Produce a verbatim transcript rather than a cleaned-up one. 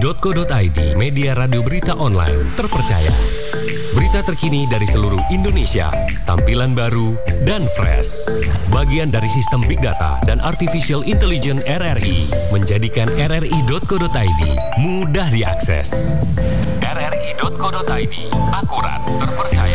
titik co titik i d, media radio berita online terpercaya. Berita terkini dari seluruh Indonesia, tampilan baru dan fresh. Bagian dari sistem Big Data dan Artificial Intelligence R R I, menjadikan r r i titik co titik i d mudah diakses. r r i titik co titik i d, akurat, terpercaya.